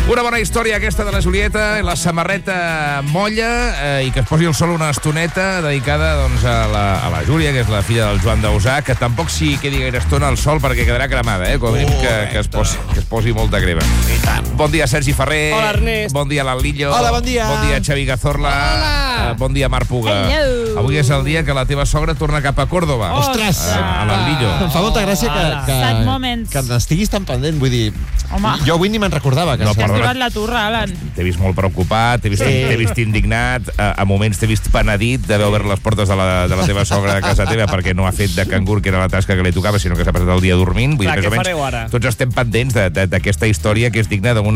Una bona història aquesta de la Julieta, la samarreta molla i que es posi al sol una estoneta dedicada doncs, a la Júlia, que és la filla del Joan Dausà, que tampoc s'hi quedi gaire estona al sol perquè quedarà cremada, com a mínim que es posi molta crema. Bon dia, Sergi Ferrer. Hola, Ernest. Bon dia, Lalillo. Hola, bon dia. Bon dia, Xavi Cazorla. Hola. Bon dia, Marc Puga. Hello. Avui és el dia que la teva sogra torna cap a Còrdoba. Ostres! A Lalillo. Em fa molta gràcia Sad moments. que n'estiguis tan pendent. Vull dir, Home. jo avui ni me'n recordava. Que No, T'has perdona. tocat la turra, Alan. T'he vist molt preocupat, t'he vist indignat, a moments t'he vist penedit d'haver obert les portes de la teva sogra a casa teva perquè no ha fet de cangur, que era la tasca que li tocava, sinó que s'ha passat el dia dormint. Vull dir, Clar, més o què menys, fareu ara? tots estem pendents d'aquesta història que és digna d'una